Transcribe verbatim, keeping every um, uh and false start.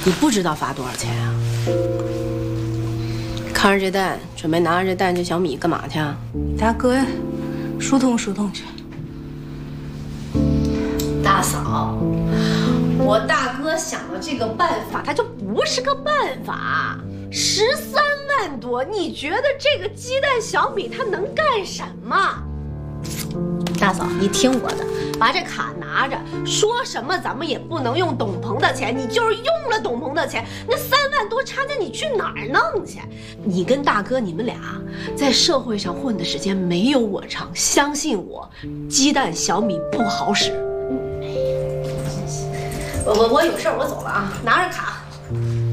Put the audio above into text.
你不知道发多少钱啊？看着这蛋，准备拿着这蛋这小米干嘛去啊？ 大哥呀，疏通疏通去。 大嫂，我大哥想的这个办法，它就不是个办法。十三万多，你觉得这个鸡蛋小米它能干什么？大嫂，你听我的，把这卡拿着，说什么咱们也不能用董鹏的钱，你就是用了董鹏的钱，那三万多差价你去哪儿弄去？你跟大哥你们俩在社会上混的时间没有我长，相信我，鸡蛋小米不好使。我我我有事儿，我走了啊，拿着卡。